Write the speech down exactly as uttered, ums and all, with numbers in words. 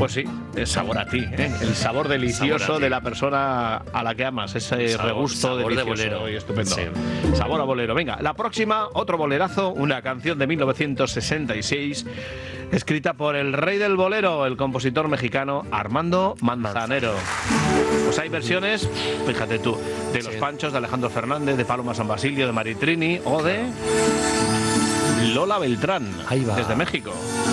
Pues sí, es sabor a ti, ¿eh? El sabor delicioso sabor de la persona a la que amas, ese sabor, regusto sabor delicioso de bolero. y estupendo. Sí. Sabor a bolero. Venga, la próxima, otro bolerazo, una canción de mil novecientos sesenta y seis, escrita por el rey del bolero, el compositor mexicano Armando Manzanero. Pues hay versiones, fíjate tú, de Los sí. Panchos, de Alejandro Fernández, de Paloma San Basilio, de Maritrini o de Lola Beltrán, Ahí va. desde México.